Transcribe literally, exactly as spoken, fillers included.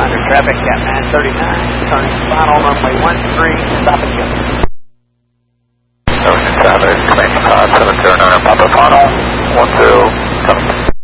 under traffic at nine thirty-nine, turning final runway one three, stop and go. Ocean Travis, claim uh, seven zero nine Papa Final, one zero seven.